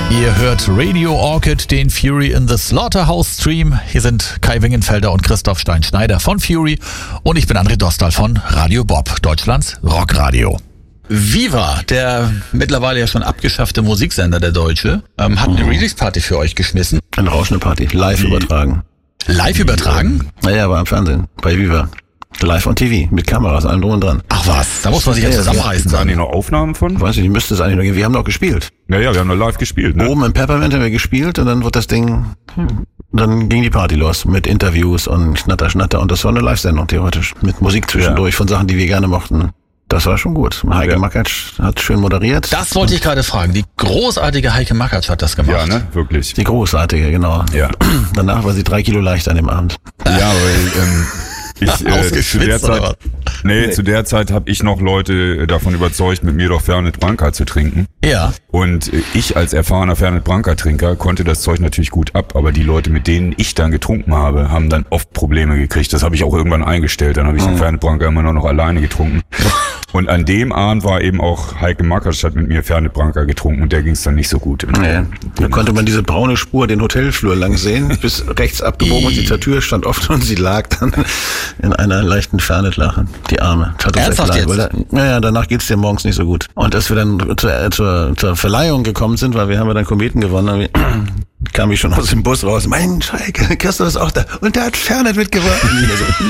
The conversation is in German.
Ihr hört Radio Orchid, den Fury in the Slaughterhouse Stream. Hier sind Kai Wingenfelder und Christoph Stein-Schneider von Fury und ich bin André Dostal von Radio Bob, Deutschlands Rockradio. Viva, der mittlerweile ja schon abgeschaffte Musiksender, der Deutsche, hat eine Release-Party für euch geschmissen. Eine rauschende Party, live übertragen. Live übertragen? Naja, aber am Fernsehen, bei Viva. Live on TV, mit Kameras, allem drum und dran. Ach was, da muss man sich ja zusammenreißen. Gibt's da eigentlich noch Aufnahmen von? Weiß ich, die müsste es eigentlich noch geben. Wir haben noch gespielt. Ja, wir haben noch live gespielt, ne? Oben im Peppermint haben wir gespielt und dann wird das Ding, dann ging die Party los mit Interviews und Schnatter und das war eine Live-Sendung theoretisch. Mit Musik zwischendurch von Sachen, die wir gerne mochten. Das war schon gut. Heike Makatsch hat schön moderiert. Das wollte ich gerade fragen. Die großartige Heike Makatsch hat das gemacht. Ja, ne? Wirklich. Die großartige, genau. Ja. Danach war sie 3 Kilo leichter an dem Abend. Ja, weil zu der Zeit habe ich noch Leute davon überzeugt, mit mir doch Fernet Branca zu trinken. Ja. Und ich als erfahrener Fernet Branca Trinker konnte das Zeug natürlich gut ab, aber die Leute, mit denen ich dann getrunken habe, haben dann oft Probleme gekriegt. Das habe ich auch irgendwann eingestellt. Dann habe ich den Fernet Branca immer nur noch alleine getrunken. Und an dem Abend war eben auch Heike Makatsch hat mit mir Fernet Branca getrunken und der ging es dann nicht so gut. Nee. Da konnte man diese braune Spur den Hotelflur lang sehen, bis rechts abgebogen und die Tür stand offen und sie lag dann in einer leichten Fernet-Lache. Die Arme. Ernsthaft jetzt? Naja, danach geht's dir morgens nicht so gut. Und als wir dann zur Verleihung gekommen sind, weil wir haben ja dann Kometen gewonnen, kam ich schon aus dem Bus raus. Mensch, Heike, Christoph ist auch da. Und der hat Fernet mitgebracht.